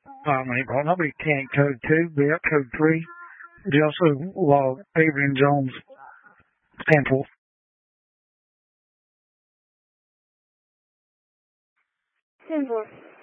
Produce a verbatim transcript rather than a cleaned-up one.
Um, well, nobody can code two, be up code three. They also log Avery and Jones sample. Simple.